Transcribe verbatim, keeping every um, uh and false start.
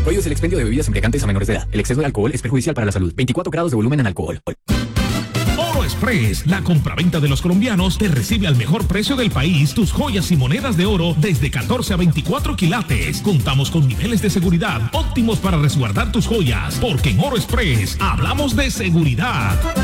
Prohíbes el expendio de bebidas embriagantes a menores de edad. El exceso de alcohol es perjudicial para la salud. veinticuatro grados de volumen en alcohol. Oro Express, la compraventa de los colombianos, te recibe al mejor precio del país tus joyas y monedas de oro desde catorce a veinticuatro quilates. Contamos con niveles de seguridad óptimos para resguardar tus joyas, porque en Oro Express hablamos de seguridad.